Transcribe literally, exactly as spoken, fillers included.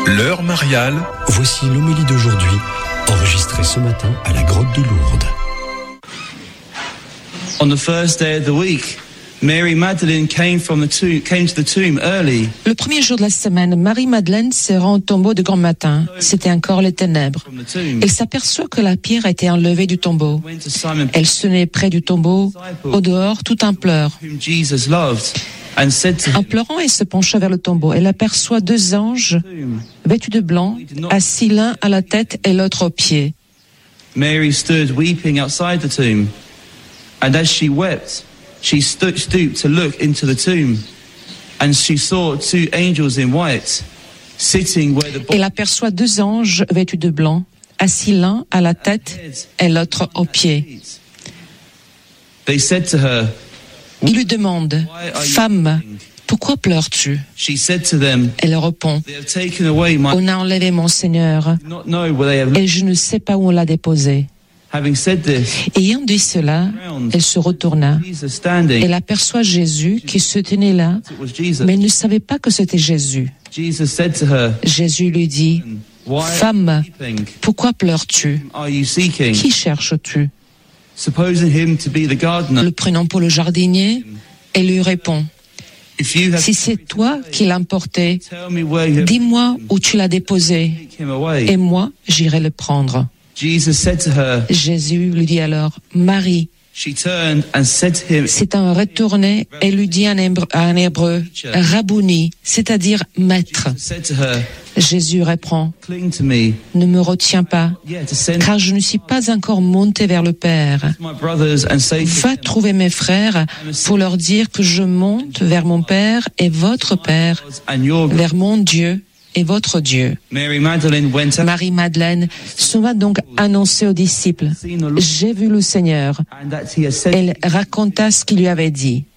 L'heure mariale. Voici l'homélie d'aujourd'hui, enregistrée ce matin à la grotte de Lourdes. On the first day of the week, Mary Magdalene came from the tomb, came to the tomb early. Le premier jour de la semaine, Marie-Madeleine se rend au tombeau de grand matin. C'était encore les ténèbres. Elle s'aperçoit que la pierre a été enlevée du tombeau. Elle se met près du tombeau, au dehors, tout en pleurs. En pleurant, elle se pencha vers le tombeau. Elle aperçoit deux anges, vêtus de blanc, assis l'un à la tête et l'autre aux pieds. Mary stood weeping outside the tomb, and as she wept, she sto- stooped to look into the tomb, and she saw two angels in white, sitting where the Elle aperçoit deux anges vêtus de blanc, assis l'un à la tête et l'autre aux pieds. They said to her, Ils lui demandent, « Femme, pourquoi pleures-tu » she said to them, Elle répond, they have taken away my, On a enlevé mon Seigneur not know where they have et je ne sais pas où on l'a déposé. Having said this, Ayant dit cela, elle se retourna. Jesus standing, Elle aperçoit Jésus qui se tenait là, it was Jesus. mais elle ne savait pas que c'était Jésus. Jesus said to her, Jésus lui dit, why Femme, are you weeping? pourquoi pleures-tu? Are you seeking? Qui cherches-tu? Supposing him to be the gardener. Le prenant pour le jardinier, elle lui répond, If you have Si c'est toi qui l'as emporté, tell me where you have dis-moi où tu l'as déposé, take him away. et moi j'irai le prendre. Jesus said to her, Jésus lui dit alors, Marie. she turned and said to him, C'est un retourné et lui dit en hébreu, en hébreu Rabouni, c'est-à-dire maître. said to her, Jésus répond, cling to me, ne me retiens pas, yeah, to send car je ne suis pas encore monté vers le Père. my brothers and say to Va them, trouver mes frères pour leur dire que je monte vers mon Père et votre Père, and your vers mon Dieu et votre Dieu. Mary Magdalene went out Marie-Madeleine s'en va donc annoncer aux disciples, j'ai vu le Seigneur. and that he had said, Elle raconta ce qu'il lui avait dit.